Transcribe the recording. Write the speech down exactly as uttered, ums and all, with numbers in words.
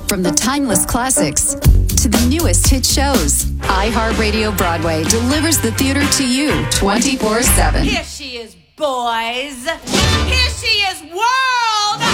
From the timeless classics to the newest hit shows, iHeartRadio Broadway delivers the theater to you twenty-four seven. Here she is, boys. Here she is, world.